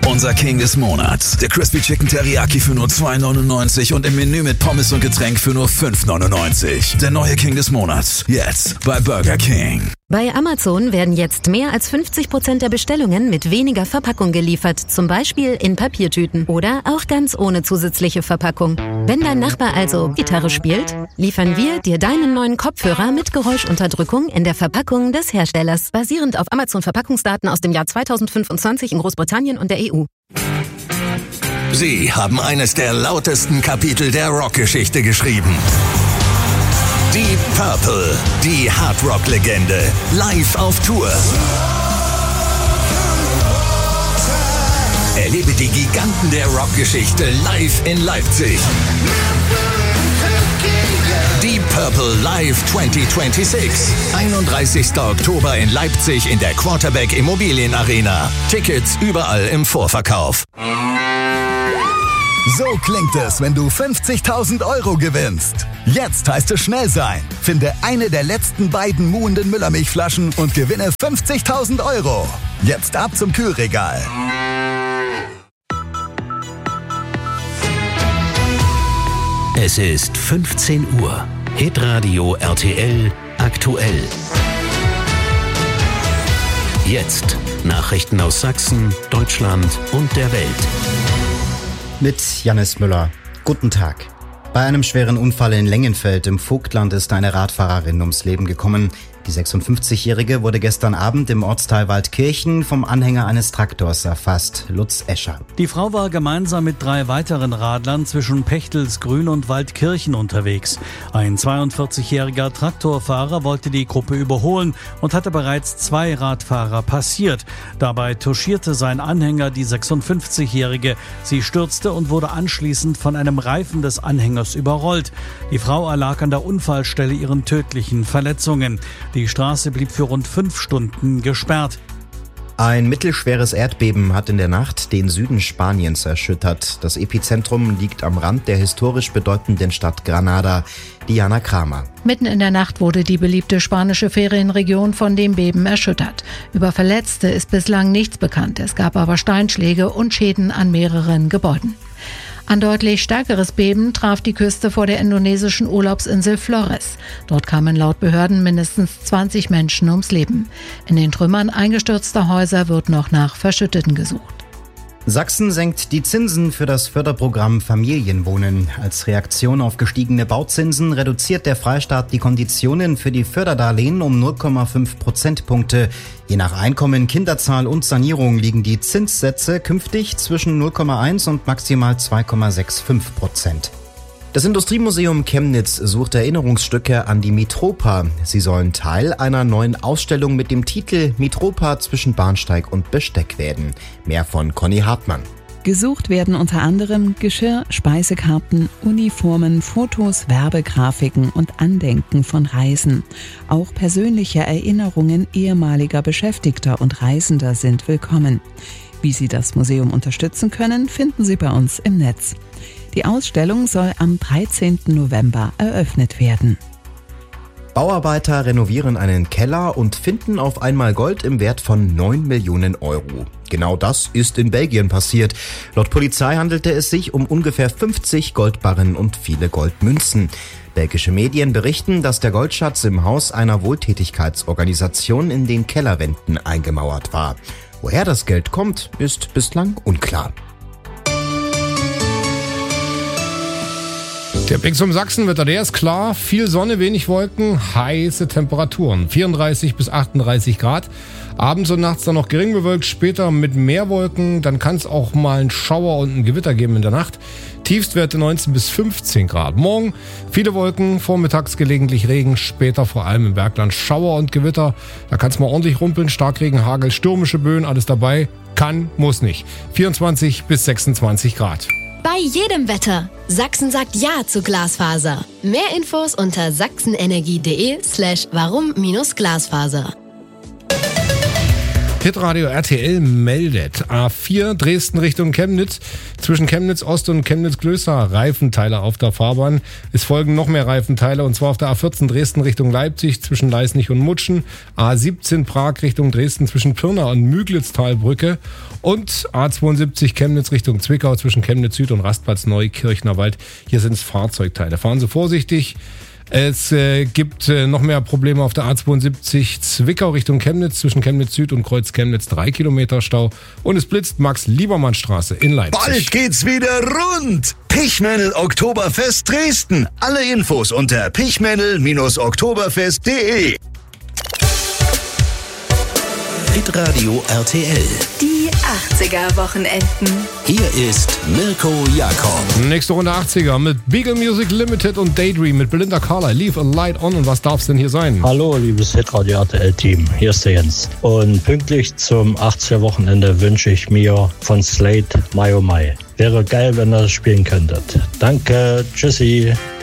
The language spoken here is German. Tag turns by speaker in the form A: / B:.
A: Unser King des Monats. Der Crispy Chicken Teriyaki für nur $2,99 und im Menü mit Pommes und Getränk für nur $5,99. Der neue King des Monats. Jetzt bei Burger King.
B: Bei Amazon werden jetzt mehr als 50% der Bestellungen mit weniger Verpackung geliefert. Zum Beispiel in Papiertüten oder auch ganz ohne zusätzliche Verpackung. Wenn dein Nachbar also Gitarre spielt, liefern wir dir deinen neuen Kopfhörer mit Geräuschunterdrückung in der Verpackung des Herstellers. Basierend auf Amazon-Verpackungsdaten aus dem Jahr 2025 in Großbritannien und der EU.
C: Sie haben eines der lautesten Kapitel der Rockgeschichte geschrieben. Deep Purple, die Hardrock-Legende, live auf Tour. Erlebe die Giganten der Rockgeschichte live in Leipzig. Deep Purple Live 2026. 31. Oktober in Leipzig in der Quarterback Immobilienarena. Tickets überall im Vorverkauf.
D: So klingt es, wenn du 50.000 € gewinnst. Jetzt heißt es schnell sein. Finde eine der letzten beiden muhenden Müllermilchflaschen und gewinne 50.000 €. Jetzt ab zum Kühlregal.
E: Es ist 15 Uhr. Hitradio RTL aktuell. Jetzt Nachrichten aus Sachsen, Deutschland und der Welt.
F: Mit Jannis Müller. Guten Tag. Bei einem schweren Unfall in Lengenfeld im Vogtland ist eine Radfahrerin ums Leben gekommen. Die 56-Jährige wurde gestern Abend im Ortsteil Waldkirchen vom Anhänger eines Traktors erfasst. Lutz Escher.
G: Die Frau war gemeinsam mit 3 weiteren Radlern zwischen Pechtelsgrün und Waldkirchen unterwegs. Ein 42-jähriger Traktorfahrer wollte die Gruppe überholen und hatte bereits 2 Radfahrer passiert. Dabei touchierte sein Anhänger die 56-jährige. Sie stürzte und wurde anschließend von einem Reifen des Anhängers überrollt. Die Frau erlag an der Unfallstelle ihren tödlichen Verletzungen. Die Straße blieb für rund 5 Stunden gesperrt.
F: Ein mittelschweres Erdbeben hat in der Nacht den Süden Spaniens erschüttert. Das Epizentrum liegt am Rand der historisch bedeutenden Stadt Granada. Diana Kramer.
H: Mitten in der Nacht wurde die beliebte spanische Ferienregion von dem Beben erschüttert. Über Verletzte ist bislang nichts bekannt. Es gab aber Steinschläge und Schäden an mehreren Gebäuden. Ein deutlich stärkeres Beben traf die Küste vor der indonesischen Urlaubsinsel Flores. Dort kamen laut Behörden mindestens 20 Menschen ums Leben. In den Trümmern eingestürzter Häuser wird noch nach Verschütteten gesucht.
F: Sachsen senkt die Zinsen für das Förderprogramm Familienwohnen. Als Reaktion auf gestiegene Bauzinsen reduziert der Freistaat die Konditionen für die Förderdarlehen um 0,5 Prozentpunkte. Je nach Einkommen, Kinderzahl und Sanierung liegen die Zinssätze künftig zwischen 0,1 und maximal 2,65%. Das Industriemuseum Chemnitz sucht Erinnerungsstücke an die Mitropa. Sie sollen Teil einer neuen Ausstellung mit dem Titel Mitropa zwischen Bahnsteig und Besteck werden. Mehr von Conny Hartmann.
I: Gesucht werden unter anderem Geschirr, Speisekarten, Uniformen, Fotos, Werbegrafiken und Andenken von Reisen. Auch persönliche Erinnerungen ehemaliger Beschäftigter und Reisender sind willkommen. Wie Sie das Museum unterstützen können, finden Sie bei uns im Netz. Die Ausstellung soll am 13. November eröffnet werden.
F: Bauarbeiter renovieren einen Keller und finden auf einmal Gold im Wert von 9 Millionen €. Genau das ist in Belgien passiert. Laut Polizei handelte es sich um ungefähr 50 Goldbarren und viele Goldmünzen. Belgische Medien berichten, dass der Goldschatz im Haus einer Wohltätigkeitsorganisation in den Kellerwänden eingemauert war. Woher das Geld kommt, ist bislang unklar.
J: Der Blick zum Sachsenwetter, der ist klar. Viel Sonne, wenig Wolken, heiße Temperaturen. 34 bis 38 Grad. Abends und nachts dann noch gering bewölkt, später mit mehr Wolken. Dann kann es auch mal einen Schauer und ein Gewitter geben in der Nacht. Tiefstwerte 19 bis 15 Grad. Morgen viele Wolken, vormittags gelegentlich Regen, später vor allem im Bergland Schauer und Gewitter. Da kann es mal ordentlich rumpeln, Starkregen, Hagel, stürmische Böen, alles dabei. Kann, muss nicht. 24 bis 26 Grad.
K: Bei jedem Wetter. Sachsen sagt Ja zu Glasfaser. Mehr Infos unter sachsenenergie.de/warum-Glasfaser.
J: Hitradio RTL meldet A4 Dresden Richtung Chemnitz. Zwischen Chemnitz Ost und Chemnitz Klöster Reifenteile auf der Fahrbahn. Es folgen noch mehr Reifenteile und zwar auf der A14 Dresden Richtung Leipzig zwischen Leisnig und Mutschen. A17 Prag Richtung Dresden zwischen Pirna und Müglitztalbrücke. Und A72 Chemnitz Richtung Zwickau zwischen Chemnitz Süd und Rastplatz Neukirchner Wald. Hier sind es Fahrzeugteile. Fahren Sie vorsichtig. Es gibt noch mehr Probleme auf der A72 Zwickau Richtung Chemnitz zwischen Chemnitz Süd und Kreuz Chemnitz 3 Kilometer Stau. Und es blitzt Max-Liebermann-Straße in Leipzig.
D: Bald geht's wieder rund. Pichmännel Oktoberfest Dresden. Alle Infos unter pichmännel-oktoberfest.de.
C: Hitradio RTL.
L: Die 80er-Wochenenden.
C: Hier ist Mirko Jakob.
J: Nächste Runde 80er mit Beagle Music Limited und Daydream mit Belinda Carlisle. Leave a Light On. Und was darf's denn hier sein?
M: Hallo, liebes Hitradio RTL-Team. Hier ist der Jens. Und pünktlich zum 80er-Wochenende wünsche ich mir von Slate My Oh My. Wäre geil, wenn ihr das spielen könntet. Danke. Tschüssi.